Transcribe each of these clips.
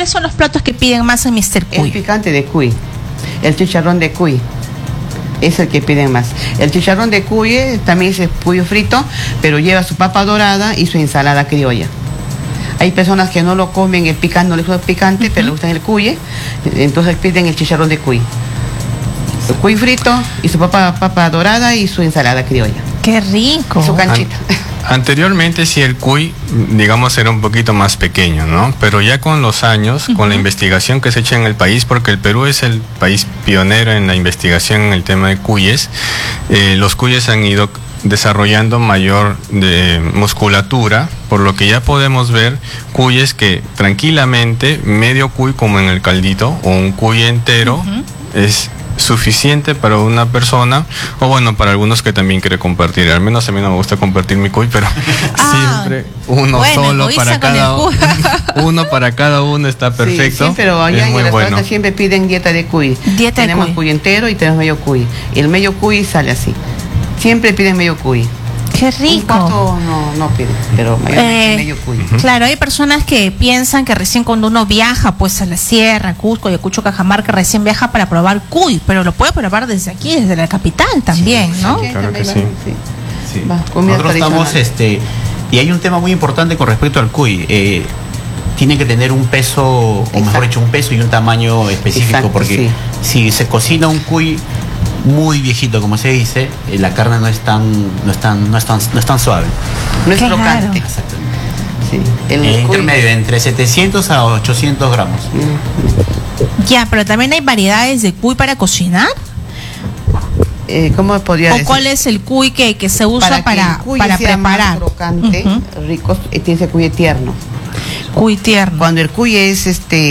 ¿cuáles son los platos que piden más en Mr. Cuy? El picante de cuy, el chicharrón de cuy, es el que piden más. El chicharrón de cuy también es pollo frito, pero lleva su papa dorada y su ensalada criolla. Hay personas que no lo comen el picante, no les gusta el picante, pero le gustan el cuy, entonces piden el chicharrón de cuy. El cuy frito y su papa dorada y su ensalada criolla. ¡Qué rico! Y su canchita. Anteriormente sí el cuy, digamos, era un poquito más pequeño, ¿no? Pero ya con los años, con la investigación que se echa en el país, porque el Perú es el país pionero en la investigación en el tema de cuyes, los cuyes han ido desarrollando mayor musculatura, por lo que ya podemos ver cuyes que tranquilamente, medio cuy como en el caldito, o un cuy entero, es suficiente para una persona, o bueno, para algunos que también quiere compartir. Al menos a mí no me gusta compartir mi cuy, pero siempre uno solo para cada uno para cada uno está perfecto. Sí, pero allá en el restaurante siempre piden dieta de cuy. Tenemos cuy entero y tenemos medio cuy. El medio cuy sale así. Siempre piden medio cuy. ¡Qué rico! Un cuarto no piden, pero medio cuy. Claro, hay personas que piensan que recién cuando uno viaja pues a la sierra, Cusco, Ayacucho, Cajamarca, recién viaja para probar cuy, pero lo puede probar desde aquí, desde la capital también, ¿no? Sí, claro que sí. Sí. Nosotros estamos, y hay un tema muy importante con respecto al cuy. Tiene que tener un peso, o mejor dicho, un peso y un tamaño específico, porque si se cocina un cuy muy viejito, como se dice, la carne no es tan suave. No es crocante. Sí. Intermedio, entre 700 a 800 gramos. Ya, pero también hay variedades de cuy para cocinar. ¿Cómo podría decir? ¿O cuál es el cuy que se usa para preparar? Más crocante, rico, tiene ese cuy tierno. Cuy tierno. Cuando el cuy es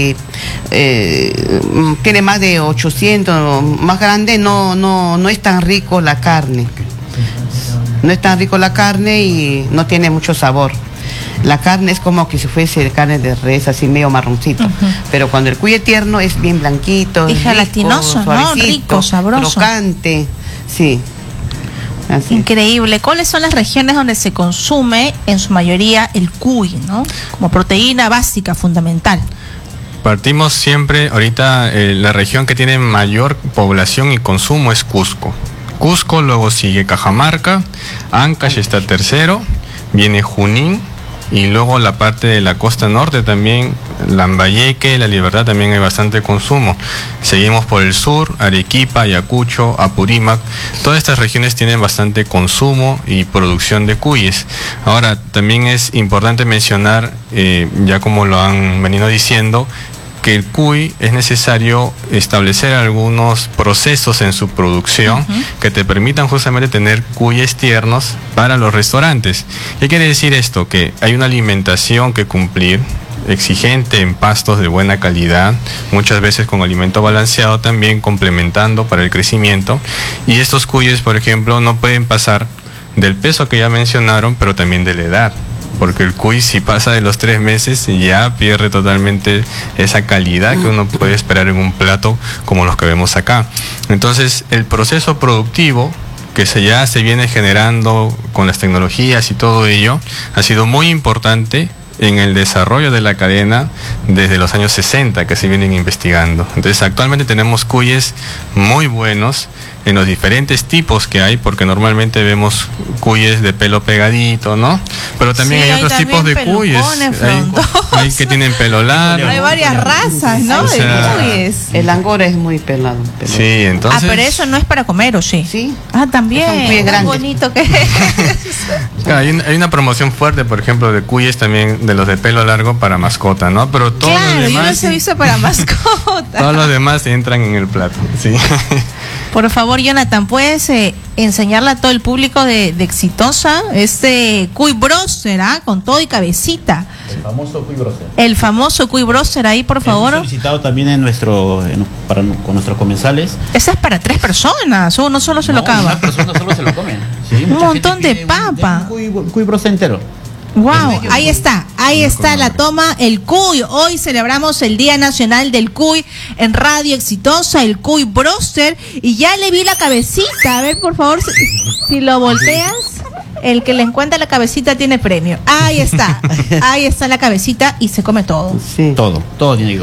tiene más de 800, más grande, no es tan rico la carne. No es tan rico la carne y no tiene mucho sabor. La carne es como que si fuese carne de res, así medio marroncito. Pero cuando el cuy es tierno es bien blanquito, y gelatinoso, ¿no? Rico, sabroso, crocante, sí. Así. Increíble. ¿Cuáles son las regiones donde se consume en su mayoría el cuy, ¿no? Como proteína básica, fundamental. Partimos siempre, ahorita la región que tiene mayor población y consumo es Cusco. Cusco, luego sigue Cajamarca, Ancash está tercero, viene Junín, y luego la parte de la costa norte también, Lambayeque, La Libertad, también hay bastante consumo. Seguimos por el sur, Arequipa, Ayacucho, Apurímac. Todas estas regiones tienen bastante consumo y producción de cuyes. Ahora, también es importante mencionar, ya como lo han venido diciendo, que el cuy es necesario establecer algunos procesos en su producción que te permitan justamente tener cuyes tiernos para los restaurantes. ¿Qué quiere decir esto? Que hay una alimentación que cumplir, exigente en pastos de buena calidad, muchas veces con alimento balanceado también, complementando para el crecimiento. Y estos cuyes, por ejemplo, no pueden pasar del peso que ya mencionaron, pero también de la edad. Porque el cuy, si pasa de los 3 meses, ya pierde totalmente esa calidad que uno puede esperar en un plato como los que vemos acá. Entonces, el proceso productivo que ya se viene generando con las tecnologías y todo ello, ha sido muy importante en el desarrollo de la cadena desde los años 60 que se vienen investigando. Entonces, actualmente tenemos cuyes muy buenos en los diferentes tipos que hay, porque normalmente vemos cuyes de pelo pegadito, ¿no? Pero también hay otros tipos de cuyes. Hay que tienen pelo largo. Hay varias razas, ¿no? O sea, de cuyes. El angora es muy pelado. Sí, entonces. Pero eso no es para comer, ¿o sí? Sí. También. Son muy tan bonito que es. Claro, hay una promoción fuerte, por ejemplo, de cuyes también, de los de pelo largo para mascota, ¿no? Pero todos los demás. Claro, yo no se hizo para mascota. Todos los demás entran en el plato, sí. Por favor, Jonathan, ¿puedes enseñarle a todo el público de Exitosa este cuy broster, con todo y cabecita? El famoso cuy broster. El famoso cuy broster ahí, por favor. Hemos solicitado también con nuestros comensales. Esa es para 3 personas, uno solo se lo acaba. Una persona solo se lo come. Sí, un montón de papa. Un cuy broster entero. Wow, ahí está la toma, el cuy. Hoy celebramos el Día Nacional del Cuy en Radio Exitosa, el cuy broster, y ya le vi la cabecita. A ver, por favor, si lo volteas, el que le encuentra la cabecita tiene premio. Ahí está la cabecita y se come todo. Sí. Todo tiene que